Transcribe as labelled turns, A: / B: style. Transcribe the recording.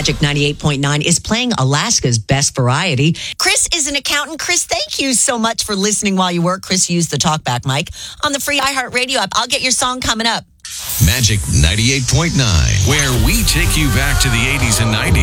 A: Magic 98.9 is playing Alaska's best variety. Chris is an accountant. Chris, thank you so much for listening while you work. Chris used the talkback mic on the free iHeartRadio app. I'll get your song coming up.
B: Magic 98.9, where we take you back to the 80s and 90s.